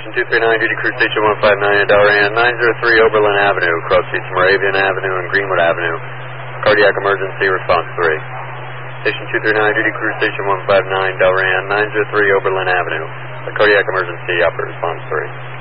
Station 239, duty crew station 159 at Delran, 903 Oberlin Avenue, cross streets Moravian Avenue and Greenwood Avenue. Cardiac emergency, response 3. Station 239, duty crew station 159, Delran, 903 Oberlin Avenue. A cardiac emergency, operator response 3.